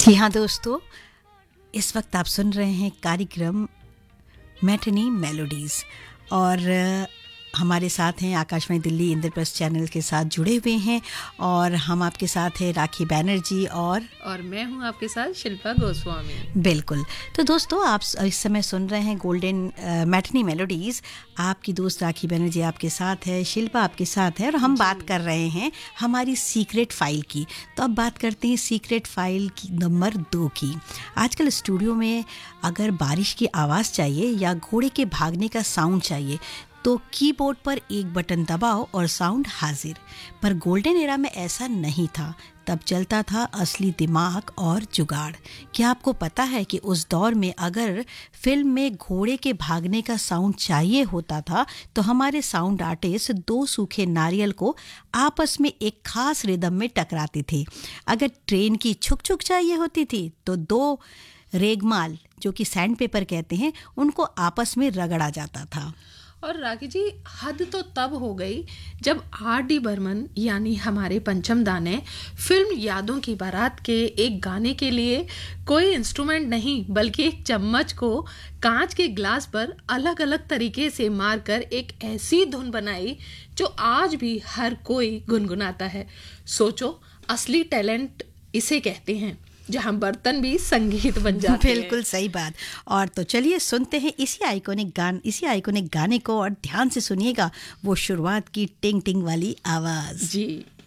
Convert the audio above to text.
जी हाँ दोस्तों, इस वक्त आप सुन रहे हैं कार्यक्रम मैटिनी मेलोडीज़ और हमारे साथ हैं आकाशवाणी दिल्ली इंद्रप्रस्थ चैनल के साथ जुड़े हुए हैं और हम आपके साथ हैं राखी बैनर्जी और मैं हूं आपके साथ शिल्पा गोस्वामी। बिल्कुल। तो दोस्तों, आप इस समय सुन रहे हैं गोल्डन मैटिनी मेलोडीज़। आपकी दोस्त राखी बैनर्जी आपके साथ है, शिल्पा आपके साथ है और हम बात कर रहे हैं हमारी सीक्रेट फाइल की। तो अब बात करते हैं सीक्रेट फाइल की नंबर 2 की। आजकल स्टूडियो में अगर बारिश की आवाज़ चाहिए या घोड़े के भागने का साउंड चाहिए तो कीबोर्ड पर एक बटन दबाओ और साउंड हाजिर। पर गोल्डन एरा में ऐसा नहीं था। तब चलता था असली दिमाग और जुगाड़। क्या आपको पता है कि उस दौर में अगर फिल्म में घोड़े के भागने का साउंड चाहिए होता था तो हमारे साउंड आर्टिस्ट 2 सूखे नारियल को आपस में एक खास रिदम में टकराते थे। अगर ट्रेन की छुक छुक चाहिए होती थी तो 2 रेगमाल, जो कि सैंड पेपर कहते हैं, उनको आपस में रगड़ा जाता था। और राखी जी, हद तो तब हो गई जब R.D. बर्मन यानी हमारे पंचम दा ने फिल्म यादों की बारात के एक गाने के लिए कोई इंस्ट्रूमेंट नहीं बल्कि एक चम्मच को कांच के ग्लास पर अलग अलग तरीके से मारकर एक ऐसी धुन बनाई जो आज भी हर कोई गुनगुनाता है। सोचो, असली टैलेंट इसे कहते हैं, जहां बर्तन भी संगीत बन जाते हैं। बिल्कुल सही बात। और तो चलिए सुनते हैं इसी आइकॉनिक गाने को और ध्यान से सुनिएगा वो शुरुआत की टिंग टिंग वाली आवाज। जी।